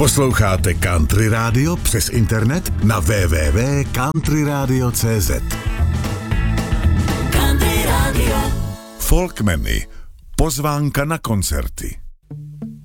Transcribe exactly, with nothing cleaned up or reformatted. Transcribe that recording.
Posloucháte Country Radio přes internet na w w w tečka country radio tečka c z. Country Radio. Folkmeny. Pozvánka na koncerty.